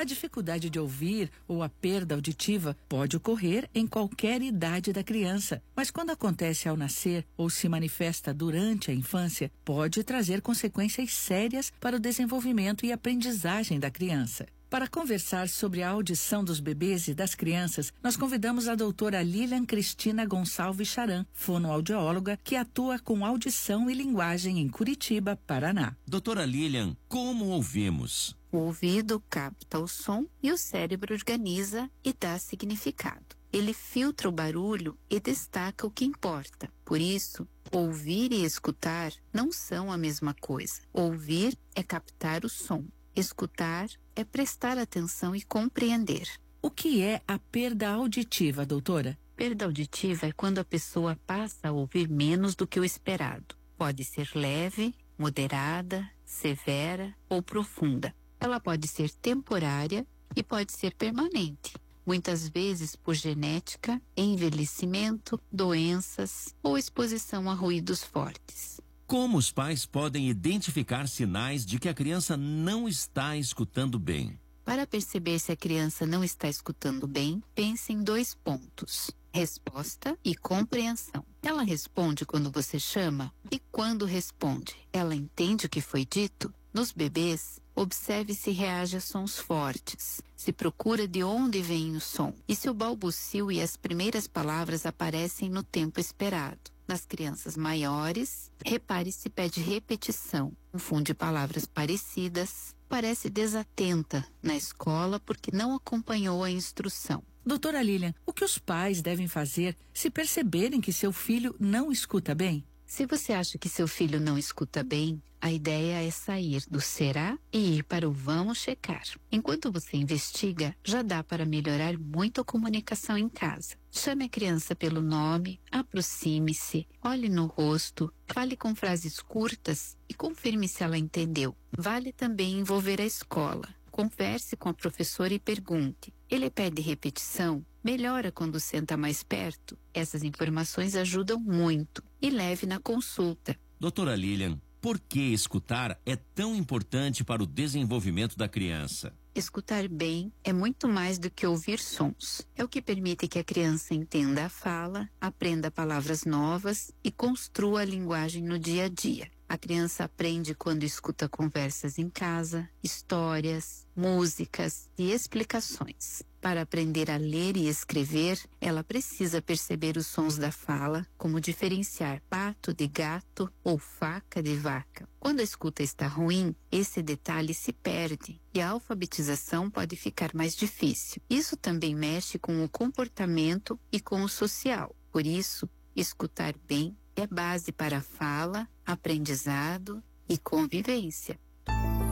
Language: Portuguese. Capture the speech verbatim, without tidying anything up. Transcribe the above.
A dificuldade de ouvir ou a perda auditiva pode ocorrer em qualquer idade da criança, mas quando acontece ao nascer ou se manifesta durante a infância, pode trazer consequências sérias para o desenvolvimento e aprendizagem da criança. Para conversar sobre a audição dos bebês e das crianças, nós convidamos a doutora Lilian Cristina Gonçalves Charan, fonoaudióloga, que atua com audição e linguagem em Curitiba, Paraná. Doutora Lilian, como ouvimos? O ouvido capta o som e o cérebro organiza e dá significado. Ele filtra o barulho e destaca o que importa. Por isso, ouvir e escutar não são a mesma coisa. Ouvir é captar o som. Escutar é prestar atenção e compreender. O que é a perda auditiva, doutora? Perda auditiva é quando a pessoa passa a ouvir menos do que o esperado. Pode ser leve, moderada, severa ou profunda. Ela pode ser temporária e pode ser permanente. Muitas vezes por genética, envelhecimento, doenças ou exposição a ruídos fortes. Como os pais podem identificar sinais de que a criança não está escutando bem? Para perceber se a criança não está escutando bem, pense em dois pontos: resposta e compreensão. Ela responde quando você chama? E quando responde, ela entende o que foi dito? Nos bebês, observe se reage a sons fortes, se procura de onde vem o som e se o balbucio e as primeiras palavras aparecem no tempo esperado. Nas crianças maiores, repare se pede repetição, confunde palavras parecidas, parece desatenta na escola porque não acompanhou a instrução. Doutora Lilian, o que os pais devem fazer se perceberem que seu filho não escuta bem? Se você acha que seu filho não escuta bem, a ideia é sair do será e ir para o vamos checar. Enquanto você investiga, já dá para melhorar muito a comunicação em casa. Chame a criança pelo nome, aproxime-se, olhe no rosto, fale com frases curtas e confirme se ela entendeu. Vale também envolver a escola. Converse com a professora e pergunte: ele pede repetição? Melhora quando senta mais perto? Essas informações ajudam muito. E leve na consulta. Doutora Lilian, por que escutar é tão importante para o desenvolvimento da criança? Escutar bem é muito mais do que ouvir sons. É o que permite que a criança entenda a fala, aprenda palavras novas e construa a linguagem no dia a dia. A criança aprende quando escuta conversas em casa, histórias, músicas e explicações. Para aprender a ler e escrever, ela precisa perceber os sons da fala, como diferenciar pato de gato ou faca de vaca. Quando a escuta está ruim, esse detalhe se perde e a alfabetização pode ficar mais difícil. Isso também mexe com o comportamento e com o social. Por isso, escutar bem é base para a fala, aprendizado e convivência.